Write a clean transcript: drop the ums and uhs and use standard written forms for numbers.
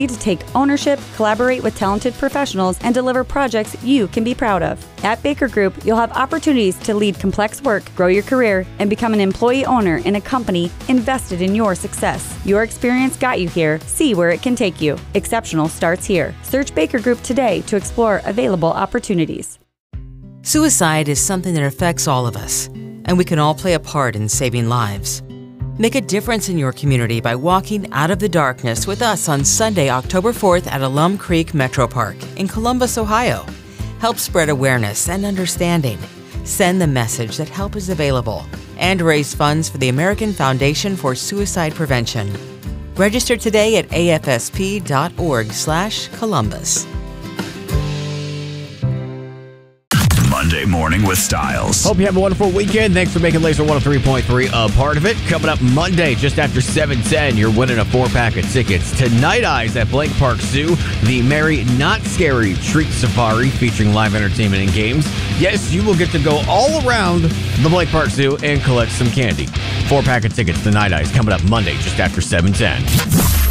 to take ownership, collaborate with talented professionals, and deliver projects you can be proud of. At Baker Group, you'll have opportunities to lead complex work, grow your career, and become an employee owner in a company invested in your success. Your experience got you here. See where it can take you. Exceptional starts here. Search Baker Group today to explore available opportunities. Suicide is something that affects all of us, and we can all play a part in saving lives. Make a difference in your community by walking out of the darkness with us on Sunday, October 4th at Alum Creek Metro Park in Columbus, Ohio. Help spread awareness and understanding. Send the message that help is available and raise funds for the American Foundation for Suicide Prevention. Register today at afsp.org/Columbus. Monday Morning with Styles. Hope you have a wonderful weekend. Thanks for making Laser 103.3 a part of it. Coming up Monday, just after 7:10, you're winning a 4-pack of tickets to Night Eyes at Blank Park Zoo, the Merry Not Scary Treat Safari featuring live entertainment and games. Yes, you will get to go all around the Blank Park Zoo and collect some candy. 4-pack of tickets to Night Eyes coming up Monday, just after 7:10.